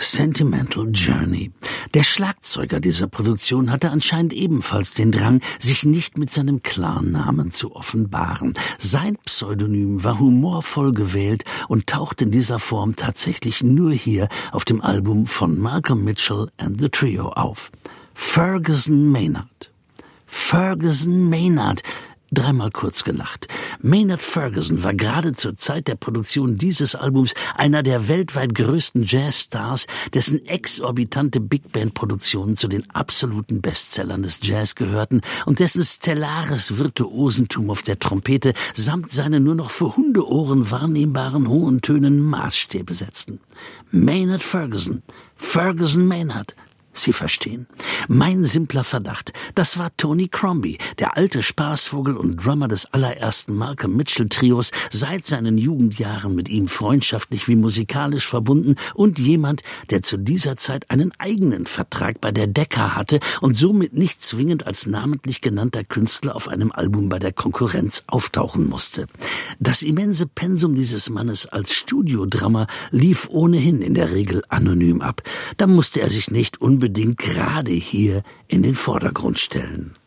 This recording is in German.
Sentimental Journey. Der Schlagzeuger dieser Produktion hatte anscheinend ebenfalls den Drang, sich nicht mit seinem Klarnamen zu offenbaren. Sein Pseudonym war humorvoll gewählt und tauchte in dieser Form tatsächlich nur hier auf dem Album von Malcolm Mitchell and the Trio auf. Ferguson Maynard. Ferguson Maynard. Dreimal kurz gelacht. Maynard Ferguson war gerade zur Zeit der Produktion dieses Albums einer der weltweit größten Jazzstars, dessen exorbitante Big-Band-Produktionen zu den absoluten Bestsellern des Jazz gehörten und dessen stellares Virtuosentum auf der Trompete samt seinen nur noch für Hundeohren wahrnehmbaren hohen Tönen Maßstäbe setzten. Maynard Ferguson. Ferguson Maynard. Sie verstehen. Mein simpler Verdacht, das war Tony Crombie, der alte Spaßvogel und Drummer des allerersten Malcolm Mitchell Trios, seit seinen Jugendjahren mit ihm freundschaftlich wie musikalisch verbunden und jemand, der zu dieser Zeit einen eigenen Vertrag bei der Decca hatte und somit nicht zwingend als namentlich genannter Künstler auf einem Album bei der Konkurrenz auftauchen musste. Das immense Pensum dieses Mannes als Studiodrummer lief ohnehin in der Regel anonym ab. Da musste er sich nicht unbedingt gerade hier in den Vordergrund stellen.